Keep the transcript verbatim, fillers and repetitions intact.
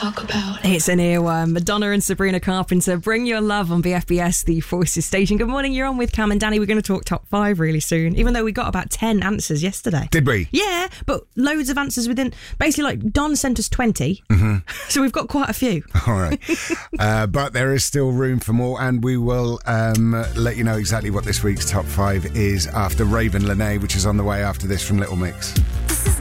talk about? It's an earworm. Madonna and Sabrina Carpenter, Bring Your Love on B F B S, the Voices station. Good morning, you're on with Cam and Danny. We're going to talk top five really soon, even though we got about ten answers yesterday. Did we? Yeah, but loads of answers within, basically like Don sent us twenty, mm-hmm. so we've got quite a few. All right. uh, but there is still room for more, and we will um, let you know exactly what this week's top five is after Raven Lene, which is on the way after this from Little Mix.